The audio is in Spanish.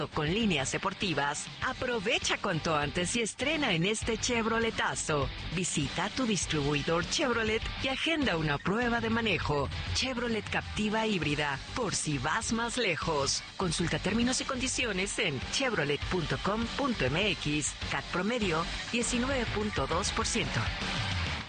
con líneas deportivas, aprovecha cuanto antes y estrena en este Chevroletazo. Visita tu distribuidor Chevrolet y agenda una prueba de manejo. Chevrolet Captiva híbrida, por si vas más lejos. Consulta términos y condiciones en chevrolet.com.mx. CAT promedio 19.2%.